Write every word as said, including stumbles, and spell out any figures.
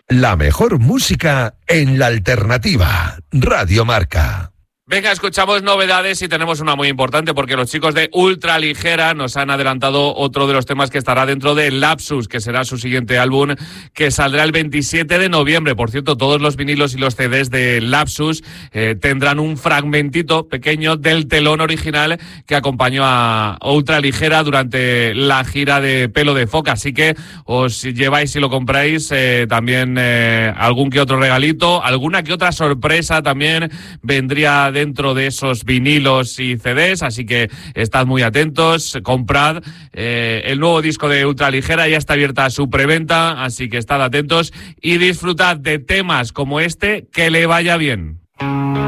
La mejor música en la alternativa. Radio Marca. Venga, escuchamos novedades y tenemos una muy importante porque los chicos de Ultraligera nos han adelantado otro de los temas que estará dentro de Lapsus, que será su siguiente álbum, que saldrá el veintisiete de noviembre. Por cierto, todos los vinilos y los C Ds de Lapsus eh, tendrán un fragmentito pequeño del telón original que acompañó a Ultraligera durante la gira de Pelo de Foca. Así que os lleváis y lo compráis eh, también eh, algún que otro regalito, alguna que otra sorpresa también vendría dentro de esos vinilos y C Ds, así que estad muy atentos, comprad. Eh, el nuevo disco de Ultraligera ya está abierta su preventa, así que estad atentos y disfrutad de temas como este, que le vaya bien.